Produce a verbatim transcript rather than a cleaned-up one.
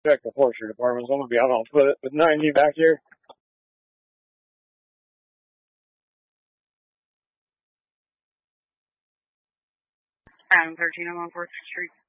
check the forestry department. So I'm gonna be out on foot with ninety back here. I'm thirteen. I'm on fourth Street.